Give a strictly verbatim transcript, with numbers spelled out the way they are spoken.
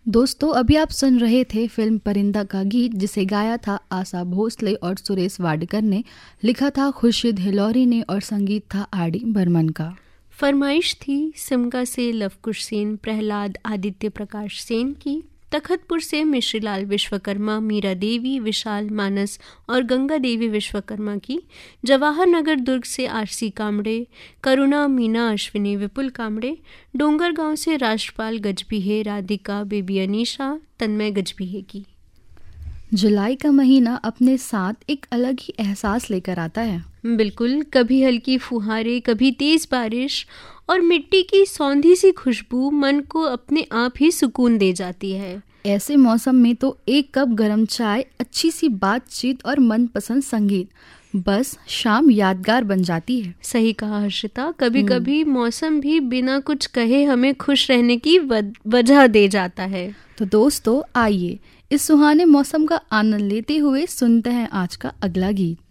दोस्तों, अभी आप सुन रहे थे फिल्म परिंदा का गीत, जिसे गाया था आशा भोसले और सुरेश वाडकर ने, लिखा था खुर्शीद हिलोरी ने और संगीत था आर डी बर्मन का। फरमाइश थी सिमगा से लवकुश सेन, प्रहलाद आदित्य प्रकाश सेन की, तखतपुर से मिश्रीलाल विश्वकर्मा, मीरा देवी, विशाल मानस और गंगा देवी विश्वकर्मा की, जवाहर नगर दुर्ग से आरसी कामड़े, करुणा मीना अश्विनी विपुल कामड़े, डोंगरगांव से राष्ट्रपाल गजबीहे, राधिका बेबी अनीशा, तन्मय गजबीहे की। जुलाई का महीना अपने साथ एक अलग ही एहसास लेकर आता है। बिल्कुल, कभी हल्की फुहारे, कभी तेज बारिश और मिट्टी की सौंधी सी खुशबू मन को अपने आप ही सुकून दे जाती है। ऐसे मौसम में तो एक कप गरम चाय, अच्छी सी बातचीत और मनपसंद संगीत, बस शाम यादगार बन जाती है। सही कहा हर्षिता, कभी कभी मौसम भी बिना कुछ कहे हमें खुश रहने की वजह दे जाता है। तो दोस्तों, आइए इस सुहाने मौसम का आनंद लेते हुए सुनते हैं आज का अगला गीत।